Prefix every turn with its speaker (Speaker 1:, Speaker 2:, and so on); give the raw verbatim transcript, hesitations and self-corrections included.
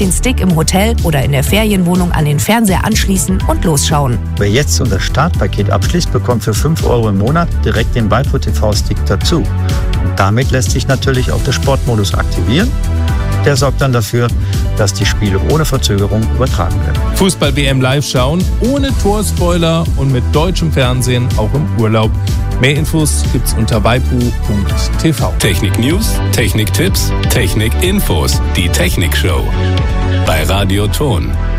Speaker 1: den Stick im Hotel oder in der Ferienwohnung an den Fernseher anschließen und losschauen.
Speaker 2: Wer jetzt unser Startpaket abschließt, bekommt für fünf Euro im Monat direkt den waipu.T V-Stick dazu. Und damit lässt sich natürlich auch der Sportmodus aktivieren. Der sorgt dann dafür, dass die Spiele ohne Verzögerung übertragen werden.
Speaker 3: Fußball-W M live schauen, ohne Torspoiler und mit deutschem Fernsehen auch im Urlaub. Mehr Infos gibt's unter waipu.tv.
Speaker 4: Technik-News, Technik-Tipps, Technik-Infos. Die Technik-Show bei Radio Ton.